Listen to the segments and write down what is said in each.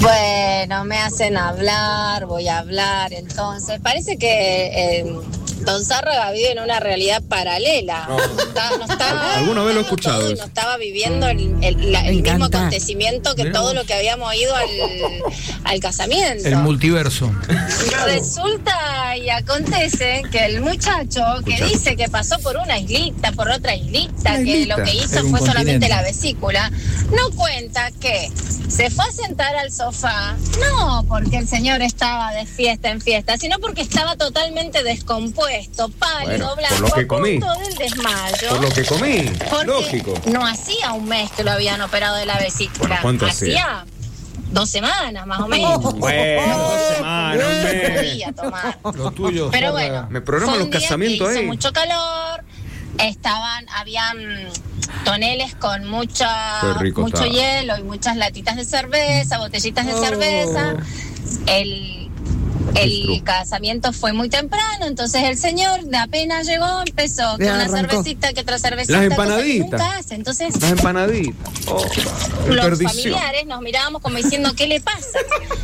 Bueno, me hacen hablar, voy a hablar, entonces parece que Don Zárraga vive en una realidad paralela. No estaba, alguna vez lo he escuchado. No estaba viviendo el mismo acontecimiento que todo lo que habíamos ido al casamiento. El multiverso. Resulta y acontece que el muchacho que dice que pasó por una islita, por otra islita, que lo que hizo fue solamente la vesícula, no cuenta que se fue a sentar al sofá, no porque el señor estaba de fiesta en fiesta, sino porque estaba totalmente descompuesto, pálido, blanco, a punto del desmayo. Por lo que comí, lógico. No hacía un mes que lo habían operado de la vesícula. ¿Cuánto hacía? 2 semanas, más o menos. Bueno, 2 semanas, un mes. Podía tomar. Lo tuyo. Pero bueno, me programan los casamientos ahí. Hizo mucho calor, habían toneles con mucho hielo y muchas latitas de cerveza, botellitas de cerveza. El casamiento fue muy temprano, entonces el señor apenas llegó, empezó que una cervecita, que otra cervecita. Las empanaditas. Nunca hace. Entonces, las empanaditas. Los familiares nos mirábamos como diciendo, ¿qué le pasa?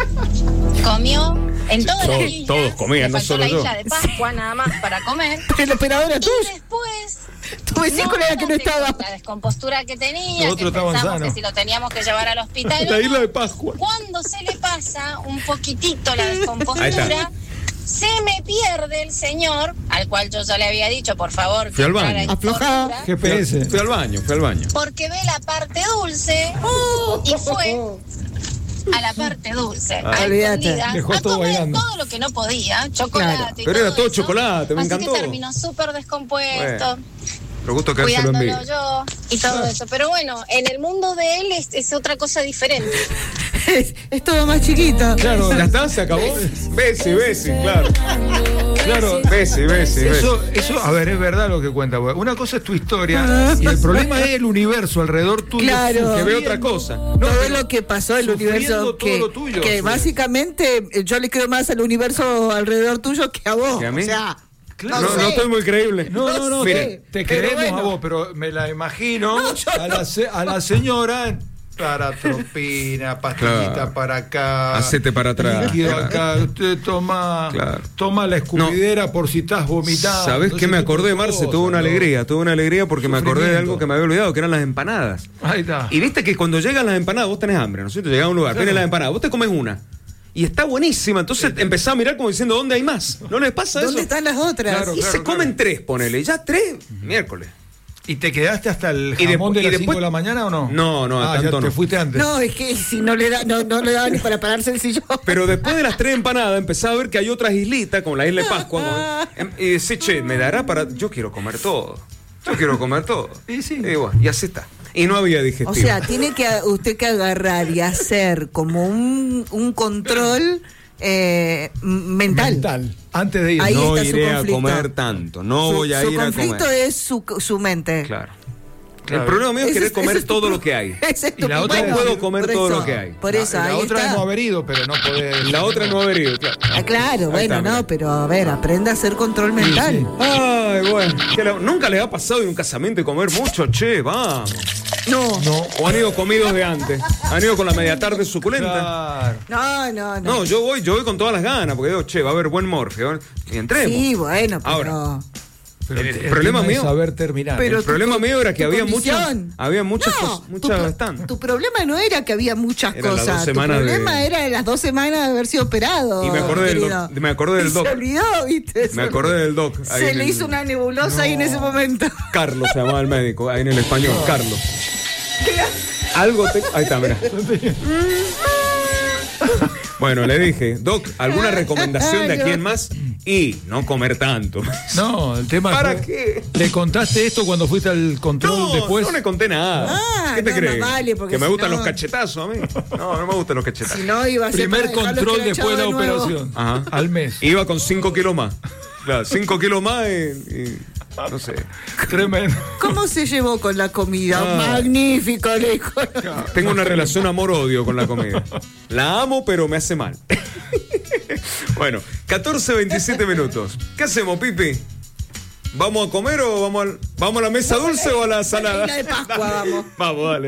Comió en todas las islas. Todos comían, no solo yo. La isla de Pascua nada más para comer. Pero la operadora tuya. Y después... Tu vesícula era que no estaba. La descompostura que tenía, que pensamos sano. Que si lo teníamos que llevar al hospital. La isla de Pascua. Cuando se le pasa un poquitito la descompostura, se me pierde el señor, al cual yo ya le había dicho, por favor, fui al baño. Afloja. GPS. Fui al baño. Porque ve la parte dulce y fue a la parte dulce, a escondidas, a comer todo lo que no podía, chocolate. Claro. Pero era todo chocolate, me encantó. Así que terminó súper descompuesto. Me gusta que se lo envíe. Cuidándolo yo y todo eso. Pero bueno, en el mundo de él es otra cosa diferente. Es todo más chiquito. Claro, ya está, se acabó. Besi, claro. Claro, besi. Eso, a ver, es verdad lo que cuenta. Una cosa es tu historia y el problema es el universo alrededor tuyo. Claro. Que ve otra cosa. Todo lo que pasó en el universo. Que básicamente yo le creo más al universo alrededor tuyo que a vos. ¿Y a mí? O sea, claro, no estoy muy creíble. No, mire, te queremos a vos, pero me la imagino a la señora paratropina, pastillita para acá, hacete para atrás. Líquido acá, usted toma la escupidera por si estás vomitando. ¿Sabés qué me acordé, Marce? Tuve una alegría porque me acordé de algo que me había olvidado, que eran las empanadas. Ahí está. Y viste que cuando llegan las empanadas, vos tenés hambre, ¿no es cierto? Llegás a un lugar, vienen las empanadas, vos te comes una. Y está buenísima, entonces empezás a mirar como diciendo, ¿dónde hay más? ¿No les pasa eso? ¿Dónde están las otras? Y se comen 3, ponele, ya 3, miércoles. ¿Y te quedaste hasta el jamón de las 5 de la mañana o no? No, tanto ya te no. fuiste antes. No, es que si no le daba ni para pararse el sillón. Pero después de las 3 empanadas empecé a ver que hay otras islitas, como la isla de Pascua. Y decís, che, me dará para... Yo quiero comer todo. Y sí. Y bueno, y así está. Y no había digestivo. O sea, tiene que usted que agarrar y hacer como un control... mental. Antes de ir. Ahí no está iré su a comer tanto. No voy a ir a comer. Su conflicto es su mente. Claro. El problema mío es querer comer todo lo que hay. Y la otra no puedo comer todo lo que hay. Por eso, la ahí otra está. es no haber ido, pero no poder. La otra es no haber ido, claro. Claro, bueno, está, no, pero a ver, aprenda a hacer control mental. Sí. Ay, bueno. ¿Nunca les ha pasado en un casamiento y comer mucho? Che, vamos. No. O han ido comidos de antes. Han ido con la media tarde suculenta. Claro. No, yo voy con todas las ganas, porque digo, che, va a haber buen morfe. Y entremos. Sí, bueno, pero... Ahora, Pero el problema mío es saber terminar. Pero el problema mío era que había muchas no, muchas stands. Tu problema no era que había muchas Eran cosas. las 2 semanas tu problema era las 2 semanas de haber sido operado. Y me acordé del doc. Se olvidó, ¿viste? Me acordé del doc. Se le hizo una nebulosa ahí en ese momento. Carlos se llamaba el médico, ahí en el español, Carlos. Ahí está, mirá. Bueno, le dije, Doc, ¿alguna recomendación de aquí en más? Y no comer tanto. No, el tema ¿Para es qué? ¿Le contaste esto cuando fuiste al control después? No le conté nada. ¿Qué te crees? Vale, que me gustan los cachetazos a mí. No me gustan los cachetazos. Si no, iba a ser primer control después de la operación. Ajá. Al mes. Iba con 5 kilos más. Claro, 5 kilos más y no sé. Tremendo. ¿Cómo se llevó con la comida? Magnífico, le dijo. Tengo una relación amor-odio con la comida. La amo, pero me hace mal. Bueno, 14:27 minutos. ¿Qué hacemos, Pipi? ¿Vamos a comer o vamos a la mesa dulce o a la salada? La de Pascua, vamos. Vamos, dale.